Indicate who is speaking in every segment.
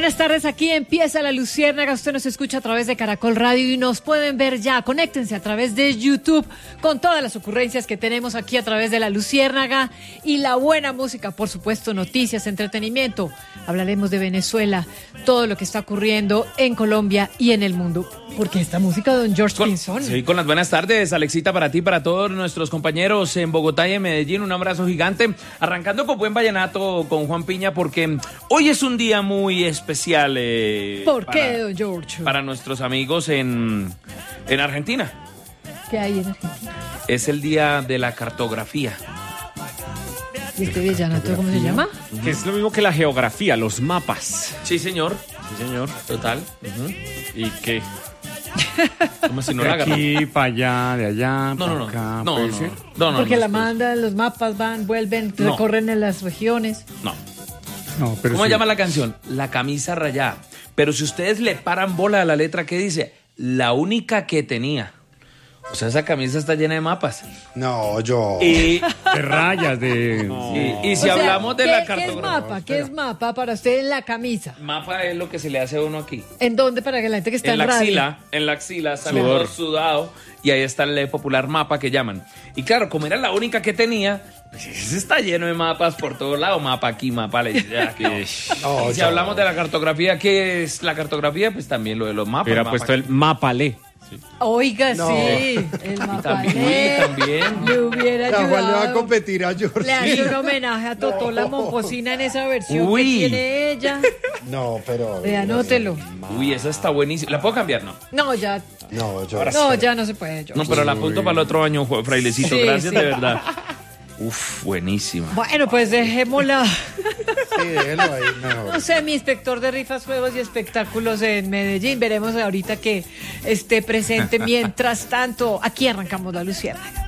Speaker 1: Buenas tardes, aquí empieza La Luciérnaga. Usted nos escucha a través de Caracol Radio y nos pueden ver ya. Conéctense a través de YouTube con todas las ocurrencias que tenemos aquí a través de La Luciérnaga y la buena música, por supuesto, noticias, entretenimiento. Hablaremos de Venezuela, todo lo que está ocurriendo en Colombia y en el mundo. Porque esta música, don George Pinzón.
Speaker 2: Sí, con las buenas tardes, Alexita, para ti, para todos nuestros compañeros en Bogotá y en Medellín. Un abrazo gigante. Arrancando con buen vallenato con Juan Piña, porque hoy es un día muy especial.
Speaker 1: ¿Por qué, don George?
Speaker 2: Para nuestros amigos en Argentina.
Speaker 1: ¿Qué hay en Argentina?
Speaker 2: Es el día de la cartografía.
Speaker 1: ¿Y este villanato cómo se llama?
Speaker 3: Que es lo mismo que la geografía, los mapas.
Speaker 2: Sí, señor.
Speaker 3: Sí, señor.
Speaker 2: Total.
Speaker 3: ¿Y qué?
Speaker 2: Como si no
Speaker 3: De
Speaker 2: la agarró.
Speaker 3: aquí para allá, de allá,
Speaker 2: No,
Speaker 3: para
Speaker 2: no,
Speaker 3: acá.
Speaker 2: no.
Speaker 3: ¿puede ser?
Speaker 2: No,
Speaker 1: Porque la
Speaker 2: pues,
Speaker 1: mandan, los mapas van, vuelven,
Speaker 2: No.
Speaker 1: recorren en las regiones.
Speaker 2: No.
Speaker 3: No, pero
Speaker 2: ¿Cómo
Speaker 3: sí.
Speaker 2: se llama la canción? La camisa rayada. Pero si ustedes le paran bola a la letra, ¿qué dice? La única que tenía. O sea, esa camisa está llena de mapas.
Speaker 4: No, yo.
Speaker 2: Y
Speaker 3: De rayas, de...
Speaker 2: si
Speaker 1: O sea,
Speaker 2: hablamos de
Speaker 1: ¿qué,
Speaker 2: la
Speaker 1: ¿qué es
Speaker 2: cartografía.
Speaker 1: mapa? ¿Qué es mapa para usted en la camisa?
Speaker 2: Mapa es lo que se le hace a uno aquí.
Speaker 1: ¿En dónde para que la gente que está
Speaker 2: En
Speaker 1: en,
Speaker 2: la
Speaker 1: radio?
Speaker 2: axila sale
Speaker 3: Sudor.
Speaker 2: todo sudado y ahí está el popular mapa que llaman. Y claro, como era la única que tenía, pues ese está lleno de mapas por todos lados, mapa aquí, mapa allá.
Speaker 4: No,
Speaker 2: Y si
Speaker 4: yo.
Speaker 2: hablamos de la cartografía, ¿qué es la cartografía? Pues también lo de los mapas.
Speaker 3: Hubiera
Speaker 2: mapa
Speaker 3: puesto
Speaker 2: aquí.
Speaker 3: el mapalé.
Speaker 1: Oiga,
Speaker 4: No.
Speaker 1: sí, el mapa.
Speaker 2: También.
Speaker 1: Le hubiera
Speaker 4: La Juan le va a
Speaker 1: ayudado.
Speaker 4: competir a George.
Speaker 1: Le hace un homenaje a Totó la Momposina en esa versión
Speaker 2: Uy.
Speaker 1: que tiene ella.
Speaker 4: No, pero.
Speaker 1: Vea, anótelo.
Speaker 2: Uy, esa está buenísima. ¿La puedo cambiar? No.
Speaker 1: No, ya.
Speaker 4: No, yo.
Speaker 1: No, ya no se puede. George.
Speaker 2: No, pero la apunto para el otro año, frailecito.
Speaker 1: Sí,
Speaker 2: Gracias,
Speaker 1: sí.
Speaker 2: de verdad. Uf, buenísima.
Speaker 1: Bueno, pues dejémosla.
Speaker 4: Sí, déjelo ahí, mejor.
Speaker 1: No sé, mi inspector de rifas, juegos y espectáculos en Medellín. Veremos ahorita que esté presente. Mientras tanto, aquí arrancamos La Luciérnaga.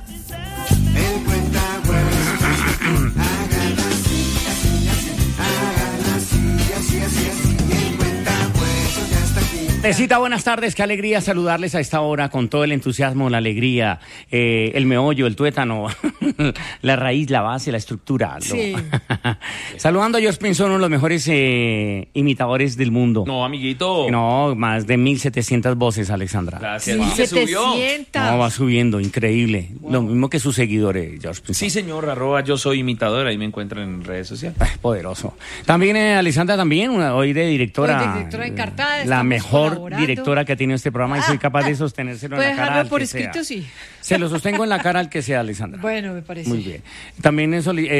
Speaker 5: Tecita, buenas tardes, qué alegría saludarles a esta hora con todo el entusiasmo, la alegría, el meollo, el tuétano, la raíz, la base, la estructura.
Speaker 1: Sí.
Speaker 5: Saludando a George Pinzón, uno de los mejores imitadores del mundo.
Speaker 2: No, amiguito.
Speaker 5: No, más de 1.700 voces, Alexandra.
Speaker 2: Gracias. Se subió.
Speaker 1: 700.
Speaker 5: No, va subiendo, increíble. Lo mismo que sus seguidores, George Pinzón.
Speaker 2: Sí, señor, @yo soy imitador, ahí me encuentran en redes sociales.
Speaker 5: Poderoso. También Alexandra, también, hoy de directora.
Speaker 1: Hoy de directora encartada,
Speaker 5: La
Speaker 1: estamos
Speaker 5: mejor
Speaker 1: colaborando.
Speaker 5: directora que ha tenido este programa y soy capaz de sostenérselo en
Speaker 1: Puede
Speaker 5: la cara
Speaker 1: dejarlo
Speaker 5: al
Speaker 1: por
Speaker 5: que
Speaker 1: escrito,
Speaker 5: sea.
Speaker 1: sí.
Speaker 5: Se lo sostengo en la cara al que sea, Alexandra.
Speaker 1: Bueno, me parece.
Speaker 5: Muy bien. También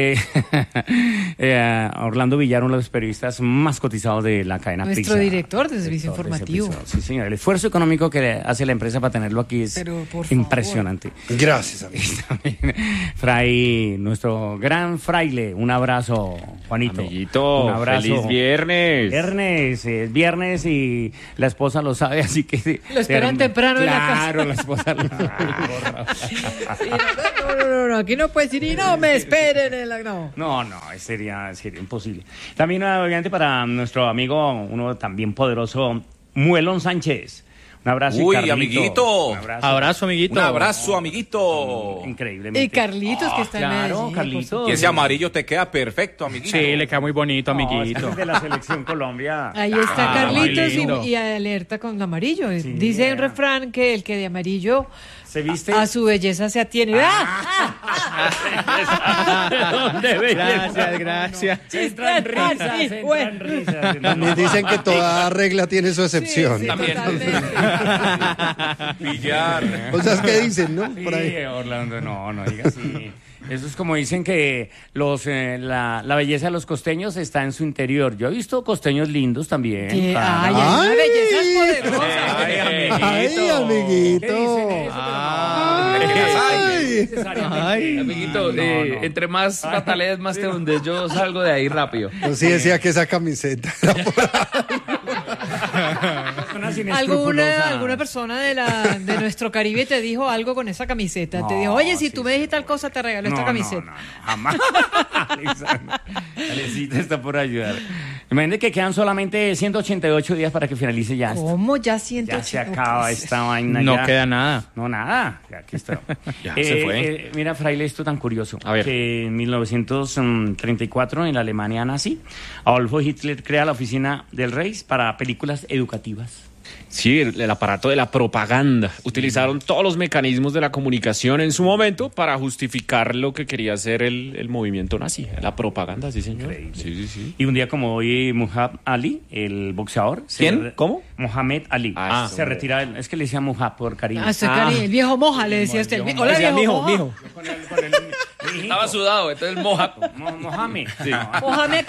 Speaker 5: Orlando Villar, uno de los periodistas más cotizados de la cadena
Speaker 1: Nuestro
Speaker 5: Prisa.
Speaker 1: director de servicio
Speaker 5: Director de
Speaker 1: informativo.
Speaker 5: servicio. Sí, señor. El esfuerzo económico que hace la empresa para tenerlo aquí es
Speaker 1: Pero, por favor.
Speaker 5: impresionante.
Speaker 4: Gracias, amigo.
Speaker 5: También, Fray, nuestro gran fraile, un abrazo, Juanito.
Speaker 3: Amiguito,
Speaker 5: un abrazo.
Speaker 3: feliz viernes.
Speaker 5: Es viernes y la esposa lo sabe, así que...
Speaker 1: Lo esperan temprano en la casa.
Speaker 5: Claro, la esposa lo
Speaker 1: Sí, no, aquí no puedes ir y no me esperen. No.
Speaker 5: No, sería imposible. También, obviamente, para nuestro amigo, uno también poderoso, Muelón Sánchez. Un abrazo.
Speaker 2: Uy,
Speaker 5: y Carlito.
Speaker 2: amiguito.
Speaker 5: Un abrazo.
Speaker 3: Abrazo, amiguito.
Speaker 2: Un abrazo, amiguito.
Speaker 5: Increíblemente.
Speaker 1: Y Carlitos, que está en
Speaker 5: Claro,
Speaker 1: Medellín.
Speaker 5: Carlitos.
Speaker 2: Y ese amarillo te queda perfecto, amiguito.
Speaker 3: Sí, le queda muy bonito,
Speaker 5: No,
Speaker 3: amiguito.
Speaker 5: es de la selección Colombia.
Speaker 1: Ahí está
Speaker 3: Ah,
Speaker 1: Carlitos
Speaker 3: muy lindo.
Speaker 1: y alerta con amarillo.
Speaker 5: Sí,
Speaker 1: Dice un
Speaker 5: yeah.
Speaker 1: refrán que el que de amarillo
Speaker 5: ¿Se viste?
Speaker 1: a su belleza se atiene.
Speaker 5: ¿Dónde
Speaker 3: Gracias.
Speaker 5: Entran risas,
Speaker 1: Sí,
Speaker 5: entran
Speaker 1: bueno.
Speaker 5: risas.
Speaker 4: También dicen que toda regla tiene su excepción.
Speaker 1: Sí,
Speaker 2: También.
Speaker 1: totalmente.
Speaker 2: Villar.
Speaker 4: Cosas que dicen, ¿no?
Speaker 5: Sí,
Speaker 4: Por ahí.
Speaker 5: Orlando, no diga así. Eso es como dicen que la belleza de los costeños está en su interior. Yo he visto costeños lindos también.
Speaker 1: Sí,
Speaker 5: claro.
Speaker 1: ay, hay una
Speaker 4: Ay.
Speaker 1: belleza poderosa.
Speaker 5: Ay,
Speaker 4: Ay,
Speaker 5: ¿Qué
Speaker 4: amiguito.
Speaker 5: dicen eso?
Speaker 4: Ay.
Speaker 5: Necesariamente.
Speaker 2: Amiguito,
Speaker 5: No.
Speaker 2: entre más patalees, más te hundes. Yo salgo de ahí rápido.
Speaker 4: Yo sí decía que esa camiseta era por
Speaker 5: Personas inescrupulosas.
Speaker 1: ¿Alguna persona de nuestro Caribe te dijo algo con esa camiseta? Te dijo, oye, si
Speaker 5: sí,
Speaker 1: tú me dijiste tal cosa, te regalo esta camiseta.
Speaker 5: No, jamás. Alexandra está por ayudar. Imagínate que quedan solamente 188 días para que finalice ya esto.
Speaker 1: ¿Cómo? Ya
Speaker 5: Ya
Speaker 1: 180.
Speaker 5: se acaba esta vaina.
Speaker 3: No
Speaker 5: ya.
Speaker 3: queda nada.
Speaker 5: No, nada. Ya, aquí está.
Speaker 3: Ya, se fue.
Speaker 5: Mira, Fraile, esto tan curioso.
Speaker 3: A ver.
Speaker 5: Que en 1934, en la Alemania nazi, Adolfo Hitler crea la Oficina del Reich para películas educativas.
Speaker 3: Sí, el aparato de la propaganda. Utilizaron todos los mecanismos de la comunicación en su momento para justificar lo que quería hacer el movimiento nazi. La propaganda, sí, señor.
Speaker 5: Increíble.
Speaker 3: Sí.
Speaker 5: Y un día como hoy, Muhammad Ali, el boxeador...
Speaker 2: ¿Quién? ¿Cómo?
Speaker 5: Mohamed Ali.
Speaker 3: Ah,
Speaker 5: se retira. Es que le decía Muhammad por cariño.
Speaker 1: El viejo Moja, le decía usted.
Speaker 5: viejo
Speaker 1: Hola,
Speaker 5: Moja.
Speaker 1: viejo Moja.
Speaker 5: Con el mijito.
Speaker 2: Estaba sudado, entonces moja.
Speaker 5: Mohamed.
Speaker 2: Sí.
Speaker 5: No,
Speaker 1: Mójame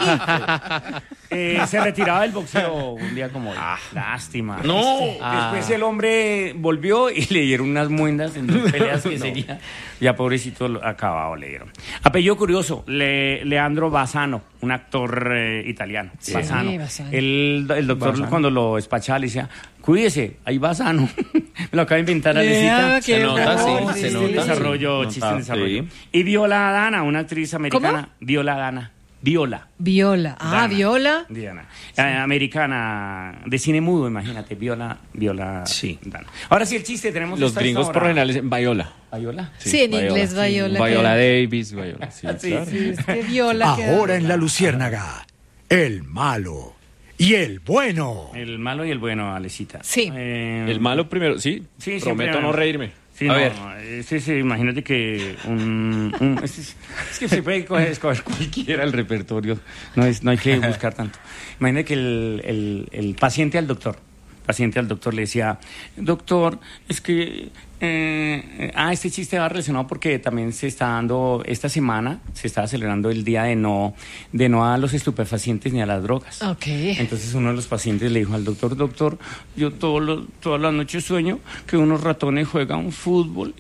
Speaker 1: aquí.
Speaker 5: se retiraba del boxeo un día como hoy. Lástima.
Speaker 2: No.
Speaker 5: Después el hombre volvió y le dieron unas muendas en 2 peleas que seguía. Ya pobrecito acabado le dieron. Apellido curioso, Leandro Bassano, un actor italiano.
Speaker 1: Sí,
Speaker 5: Bassano.
Speaker 1: Bassano.
Speaker 5: El doctor
Speaker 3: Bassano.
Speaker 5: cuando lo despachaba le decía, cuídese, ahí Bassano. Me lo acaba de inventar Alecita.
Speaker 1: Qué
Speaker 2: Se nota,
Speaker 1: bueno,
Speaker 2: sí, se
Speaker 5: Chiste en
Speaker 2: nota.
Speaker 5: desarrollo,
Speaker 2: Sí.
Speaker 5: chiste en desarrollo.
Speaker 2: Sí.
Speaker 5: Y Viola Dana, una actriz americana. Viola Dana. Viola.
Speaker 1: Viola.
Speaker 5: Dana.
Speaker 1: Viola.
Speaker 5: Diana. Americana, de cine mudo, imagínate, Viola
Speaker 2: Sí.
Speaker 5: Dana. Ahora sí, el chiste, tenemos
Speaker 3: Los
Speaker 5: esta
Speaker 3: gringos
Speaker 5: hora.
Speaker 3: por lo general dicen Viola.
Speaker 5: ¿Viola?
Speaker 1: Sí, en inglés Viola.
Speaker 3: Viola Davis, Viola. Sí,
Speaker 5: Sí,
Speaker 3: claro.
Speaker 1: Sí, es que Viola.
Speaker 6: Ahora en La Luciérnaga, el malo y el bueno.
Speaker 5: El malo y el bueno, Alecita.
Speaker 1: Sí.
Speaker 3: El malo primero, sí.
Speaker 5: Sí,
Speaker 3: Prometo
Speaker 5: siempre-
Speaker 3: no reírme.
Speaker 5: Sí,
Speaker 2: A
Speaker 5: no,
Speaker 2: ver.
Speaker 5: sí, imagínate que es que se puede escoger cualquiera el repertorio, no hay que buscar tanto. Imagínate que el paciente al doctor le decía, doctor, es que este chiste va relacionado porque también se está dando, esta semana se está celebrando el día de no a los estupefacientes ni a las drogas.
Speaker 1: Ok.
Speaker 5: Entonces uno de los pacientes le dijo al doctor, yo todas las noches sueño que unos ratones juegan fútbol.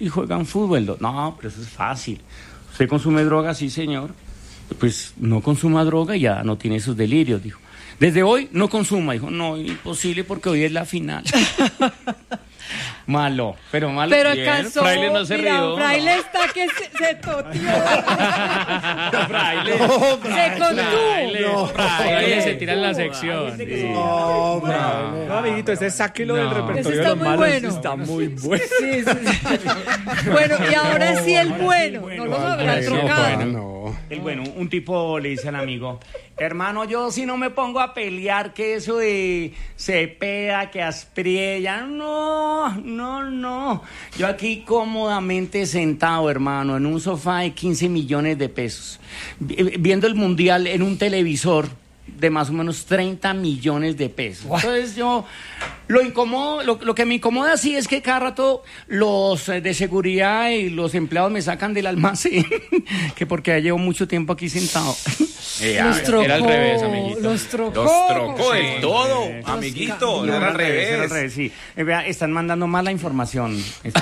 Speaker 5: No, pero eso es fácil. ¿Usted consume droga? Sí, señor. Pues no consuma droga y ya no tiene esos delirios, dijo. Desde hoy no consuma, dijo. No, imposible porque hoy es la final. Malo.
Speaker 1: Pero
Speaker 5: Bien.
Speaker 1: alcanzó.
Speaker 2: Fraile no se
Speaker 1: mira,
Speaker 2: rió,
Speaker 1: Fraile está que se toteó.
Speaker 3: Fraile.
Speaker 1: Se contuvo.
Speaker 3: Fraile se tira en la sección.
Speaker 4: No, Fraile.
Speaker 3: No, amiguito, ese sáquelo del
Speaker 1: Ese
Speaker 3: repertorio
Speaker 1: está
Speaker 3: de los
Speaker 1: muy
Speaker 3: malos.
Speaker 1: bueno.
Speaker 3: Está muy bueno.
Speaker 1: Sí. Bueno, y ahora sí el bueno. No los habrá
Speaker 5: bueno,
Speaker 1: trocado.
Speaker 4: No.
Speaker 5: El bueno, un tipo le dice al amigo, hermano, yo si no me pongo a pelear que eso de Cepeda, que Aspriella, no. Yo aquí cómodamente sentado, hermano, en un sofá de 15 millones de pesos, viendo el mundial en un televisor de más o menos 30 millones de pesos. Entonces yo, lo que me incomoda sí es que cada rato los de seguridad y los empleados me sacan del almacén, que porque ya llevo mucho tiempo aquí sentado.
Speaker 1: Los trocó.
Speaker 3: Era al revés, amiguito.
Speaker 1: Los trocó.
Speaker 2: Los trocó
Speaker 1: Sí.
Speaker 2: del todo, amiguito. Era al revés.
Speaker 5: Sí. Vea, están mandando mala información.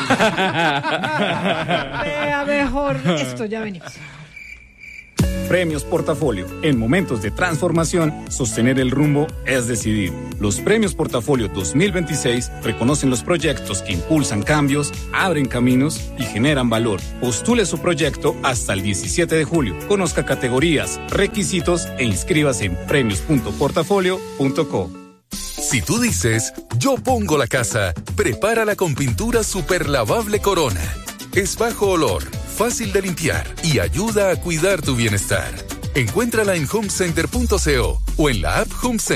Speaker 1: Vea mejor esto, ya venimos.
Speaker 7: Premios Portafolio. En momentos de transformación, sostener el rumbo es decidir. Los Premios Portafolio 2026 reconocen los proyectos que impulsan cambios, abren caminos y generan valor. Postule su proyecto hasta el 17 de julio. Conozca categorías, requisitos e inscríbase en premios.portafolio.co.
Speaker 8: Si tú dices, yo pongo la casa, prepárala con pintura super lavable Corona. Es bajo olor, fácil de limpiar y ayuda a cuidar tu bienestar. Encuéntrala en homecenter.co o en la app HomeCenter.